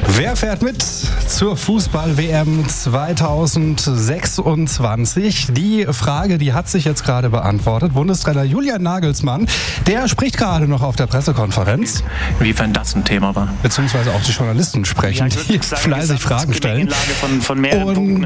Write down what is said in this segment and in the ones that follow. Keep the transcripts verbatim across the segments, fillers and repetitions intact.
Wer fährt mit zur Fußball-W M zweitausendsechsundzwanzig? Die Frage, die hat sich jetzt gerade beantwortet. Bundestrainer Julian Nagelsmann, der spricht gerade noch auf der Pressekonferenz. Inwiefern das ein Thema war. Beziehungsweise auch die Journalisten sprechen, ja, die sagen, fleißig Fragen stellen. Von, von Und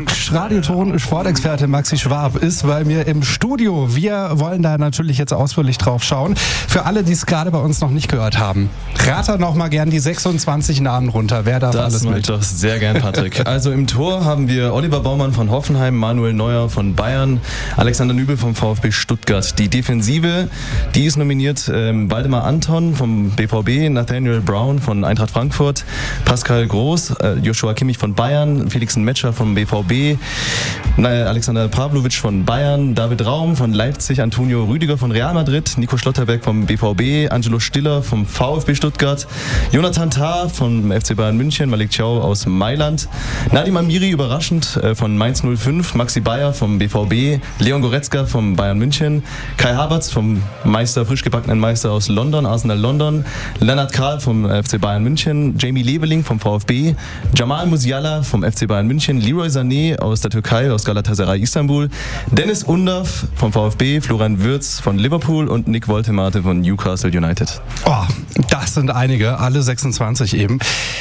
Radioton-Sportexperte Maxi Schwab ist bei mir im Studio. Wir wollen da natürlich jetzt ausführlich drauf schauen. Für alle, die es gerade bei uns noch nicht gehört haben, rater noch mal gern die sechsundzwanzig Namen runter. Wer darf das alles mit? Das mache ich doch sehr gern, Patrick. Also im Tor haben wir Oliver Baumann von Hoffenheim, Manuel Neuer von Bayern, Alexander Nübel vom VfB Stuttgart. Die Defensive, die ist nominiert ähm, Waldemar Anton vom B V B, Nathaniel Brown von Eintracht Frankfurt, Pascal Groß, äh, Joshua Kimmich von Bayern, Felix Metscher vom B V B, Alexander Pavlovic von Bayern, David Raum von Leipzig, Antonio Rüdiger von Real Madrid, Nico Schlotterbeck vom B V B, Angelo Stiller vom VfB Stuttgart, Jonathan Tah vom F C Bayern München, Malik Thiaw aus Mailand, Nadim Amiri überraschend äh, von Mainz null fünf, Maxi Bayer vom B V B, Leon Goretzka vom Bayern München, Kai Havertz vom Meister, frisch gebackenen Meister aus London, Arsenal London, Lennart Kral vom F C Bayern München, Jamie Leveling vom VfB, Jamal Musiala vom F C Bayern München, Leroy Sané aus der Türkei, aus Galatasaray Istanbul, Dennis Undav vom VfB, Florian Wirtz von Liverpool und Nick Woltemade von Newcastle United. Oh, das sind einige, alle sechsundzwanzig eben.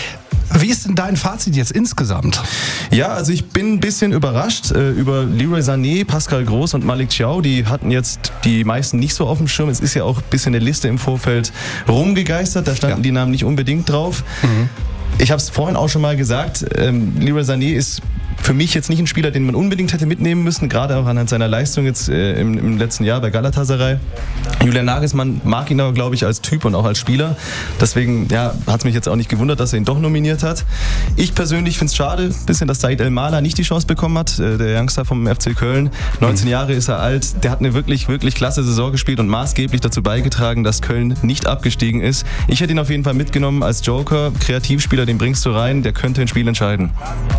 Wie ist denn dein Fazit jetzt insgesamt? Ja, also ich bin ein bisschen überrascht äh, über Leroy Sané, Pascal Groß und Malik Thiaw. Die hatten jetzt die meisten nicht so auf dem Schirm. Es ist ja auch ein bisschen eine Liste im Vorfeld rumgegeistert. Da standen ja die Namen nicht unbedingt drauf. Mhm. Ich habe es vorhin auch schon mal gesagt, ähm, Leroy Sané ist für mich jetzt nicht ein Spieler, den man unbedingt hätte mitnehmen müssen, gerade auch anhand seiner Leistung jetzt äh, im, im letzten Jahr bei Galatasaray. Julian Nagelsmann mag ihn aber, glaube ich, als Typ und auch als Spieler. Deswegen ja, hat es mich jetzt auch nicht gewundert, dass er ihn doch nominiert hat. Ich persönlich finde es schade, bisschen, dass Said El-Mala nicht die Chance bekommen hat, äh, der Youngster vom F C Köln. neunzehn mhm. Jahre ist er alt, der hat eine wirklich, wirklich klasse Saison gespielt und maßgeblich dazu beigetragen, dass Köln nicht abgestiegen ist. Ich hätte ihn auf jeden Fall mitgenommen als Joker, Kreativspieler, den bringst du rein, der könnte ein Spiel entscheiden.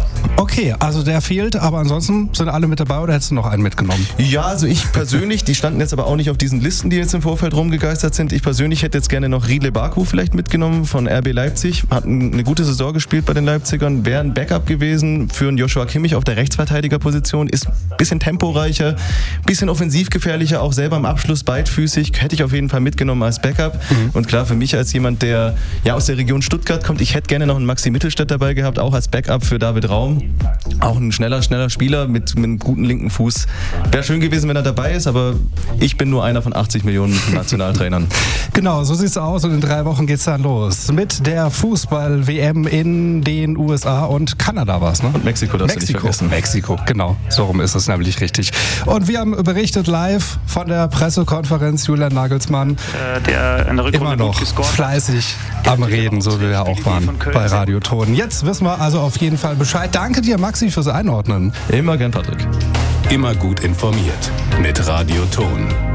Okay, also der fehlt, aber ansonsten sind alle mit dabei oder hättest du noch einen mitgenommen? Ja, also ich persönlich, die standen jetzt aber auch nicht auf diesen Listen, die jetzt im Vorfeld rumgegeistert sind. Ich persönlich hätte jetzt gerne noch Riedle Baku vielleicht mitgenommen von R B Leipzig. Hat eine gute Saison gespielt bei den Leipzigern, wäre ein Backup gewesen für einen Joshua Kimmich auf der Rechtsverteidigerposition. Ist ein bisschen temporeicher, bisschen offensiv gefährlicher, auch selber im Abschluss beidfüßig. Hätte ich auf jeden Fall mitgenommen als Backup. Mhm. Und klar, für mich als jemand, der ja aus der Region Stuttgart kommt, ich hätte gerne noch einen Maxi Mittelstädt dabei gehabt, auch als Backup für David Raum. Auch ein schneller, schneller Spieler mit, mit einem guten linken Fuß. Wäre schön gewesen, wenn er dabei ist, aber ich bin nur einer von achtzig Millionen Nationaltrainern. Genau, so sieht's aus und in drei Wochen geht's dann los mit der Fußball-W M in den U S A und Kanada war's, ne? Und Mexiko, das Mexiko, nicht vergessen. Mexiko, genau, so rum ist es nämlich richtig. Und wir haben berichtet live von der Pressekonferenz Julian Nagelsmann. Äh, der in der Rückrunde immer noch fleißig am Reden, so wie wir ja auch waren bei Radioton. Jetzt wissen wir also auf jeden Fall Bescheid. Danke dir, Maxi, fürs Einordnen. Immer gern, Patrick. Immer gut informiert mit Radioton.